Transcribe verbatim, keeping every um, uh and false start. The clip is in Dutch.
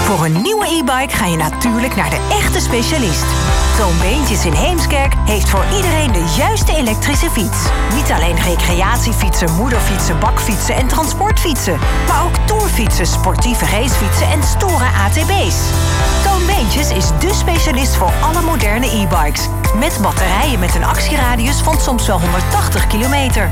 Voor een nieuwe e-bike ga je natuurlijk naar de echte specialist. Toon Beentjes in Heemskerk heeft voor iedereen de juiste elektrische fiets. Niet alleen recreatiefietsen, moederfietsen, bakfietsen en transportfietsen, maar ook tourfietsen, sportieve racefietsen en stoere A T B's. Toon Beentjes is dé specialist voor alle moderne e-bikes. Met batterijen met een actieradius van soms wel honderdtachtig kilometer.